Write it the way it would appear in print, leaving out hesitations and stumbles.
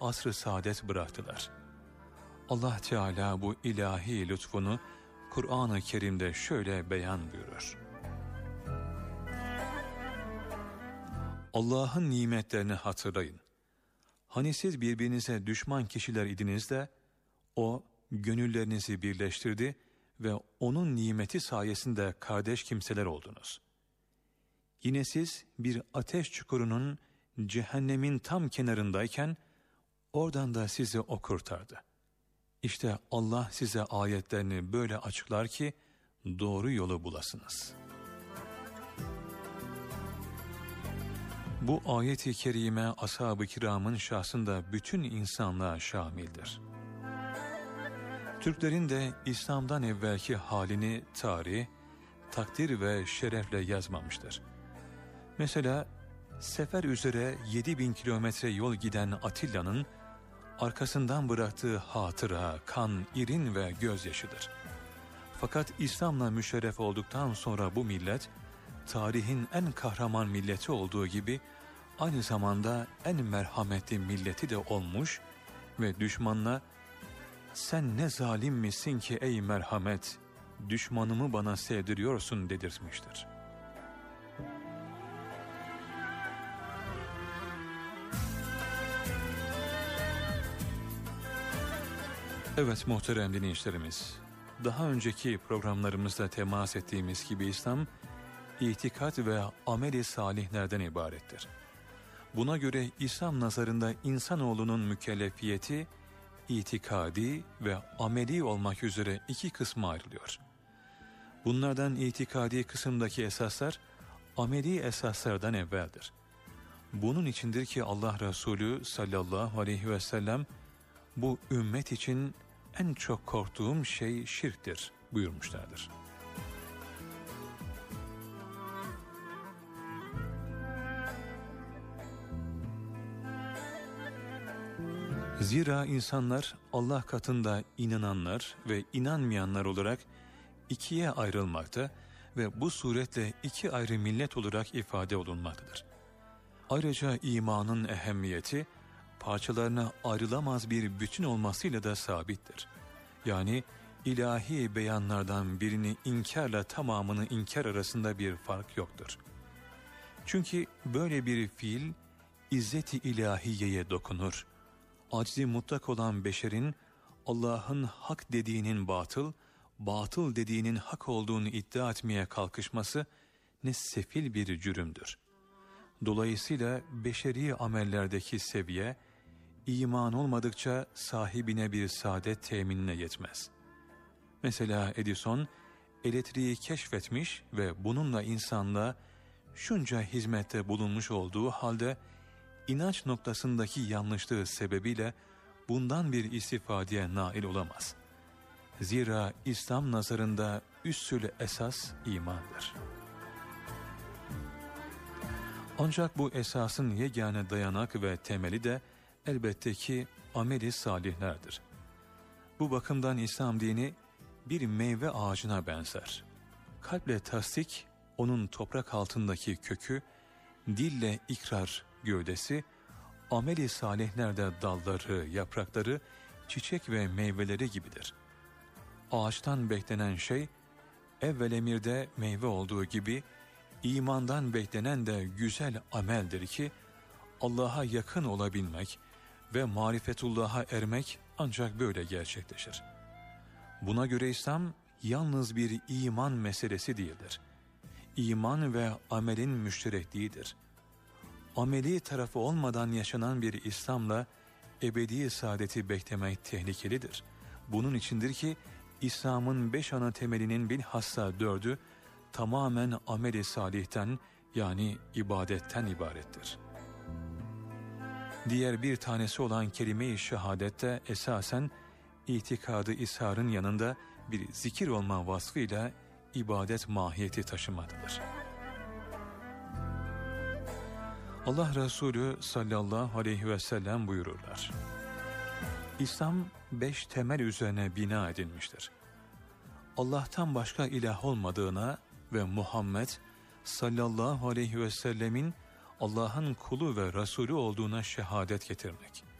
asr-ı saadet bıraktılar. Allah Teala bu ilahi lütfunu Kur'an-ı Kerim'de şöyle beyan buyurur. Allah'ın nimetlerini hatırlayın. Hani siz birbirinize düşman kişiler idiniz de O gönüllerinizi birleştirdi ve O'nun nimeti sayesinde kardeş kimseler oldunuz. Yine siz bir ateş çukurunun cehennemin tam kenarındayken oradan da sizi O kurtardı. İşte Allah size ayetlerini böyle açıklar ki doğru yolu bulasınız. Bu ayet-i kerime ashab-ı kiramın şahsında bütün insanlığa şamildir. Türklerin de İslam'dan evvelki halini tarih, takdir ve şerefle yazmamıştır. Mesela sefer üzere 7000 kilometre yol giden Atilla'nın arkasından bıraktığı hatıra, kan, irin ve gözyaşıdır. Fakat İslam'la müşerref olduktan sonra bu millet, tarihin en kahraman milleti olduğu gibi aynı zamanda en merhametli milleti de olmuş ve düşmanla "Sen ne zalim misin ki ey merhamet, düşmanımı bana sevdiriyorsun" dedirtmiştir. Evet muhterem dinleyicilerimiz, daha önceki programlarımızda temas ettiğimiz gibi İslam, itikat ve amel-i salihlerden ibarettir. Buna göre İslam nazarında insanoğlunun mükellefiyeti, itikadi ve ameli olmak üzere iki kısma ayrılıyor. Bunlardan itikadi kısımdaki esaslar, ameli esaslardan evveldir. Bunun içindir ki Allah Resulü sallallahu aleyhi ve sellem, bu ümmet için en çok korktuğum şey şirktir buyurmuşlardır. Zira insanlar Allah katında inananlar ve inanmayanlar olarak ikiye ayrılmakta ve bu suretle iki ayrı millet olarak ifade olunmaktadır. Ayrıca imanın ehemmiyeti parçalarına ayrılamaz bir bütün olmasıyla da sabittir. Yani ilahi beyanlardan birini inkarla tamamını inkar arasında bir fark yoktur. Çünkü böyle bir fiil izzet-i ilahiyeye dokunur. Aczi mutlak olan beşerin Allah'ın hak dediğinin batıl, batıl dediğinin hak olduğunu iddia etmeye kalkışması ne sefil bir cürümdür. Dolayısıyla beşeri amellerdeki seviye, iman olmadıkça sahibine bir saadet teminine yetmez. Mesela Edison, elektriği keşfetmiş ve bununla insanlığa şunca hizmette bulunmuş olduğu halde, İnanç noktasındaki yanlışlığı sebebiyle bundan bir istifadeye nail olamaz. Zira İslam nazarında üssül esas imandır. Ancak bu esasın yegane dayanak ve temeli de elbette ki amel-i salihlerdir. Bu bakımdan İslam dini bir meyve ağacına benzer. Kalple tasdik onun toprak altındaki kökü, dille ikrar gövdesi, amel-i salihlerde dalları, yaprakları, çiçek ve meyveleri gibidir. Ağaçtan beklenen şey, evvel emirde meyve olduğu gibi, imandan beklenen de güzel ameldir ki, Allah'a yakın olabilmek ve marifetullah'a ermek ancak böyle gerçekleşir. Buna göre İslam, yalnız bir iman meselesi değildir. İman ve amelin müşterekliğidir. Ameli tarafı olmadan yaşanan bir İslam'la ebedi saadeti beklemek tehlikelidir. Bunun içindir ki İslam'ın 5 ana temelinin bilhassa 4'ü tamamen amel-i salihten yani ibadetten ibarettir. Diğer bir tanesi olan kelime-i şehadette esasen itikadı isharın yanında bir zikir olma vasfıyla ibadet mahiyeti taşımaktadır. Allah Resulü sallallahu aleyhi ve sellem buyururlar. İslam 5 temel üzerine bina edilmiştir. Allah'tan başka ilah olmadığına ve Muhammed sallallahu aleyhi ve sellemin Allah'ın kulu ve Resulü olduğuna şehadet getirmek.